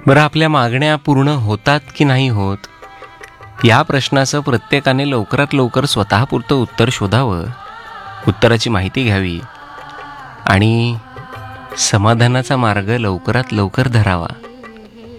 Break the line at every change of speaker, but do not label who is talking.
बरं, आपल्या मागण्या पूर्ण होतात की नाही होत, या प्रश्नाचं प्रत्येकाने लवकरात लवकर स्वतःपुरतं उत्तर शोधावं, उत्तराची माहिती घ्यावी आणि समाधानाचा मार्ग लवकरात लवकर धरावा.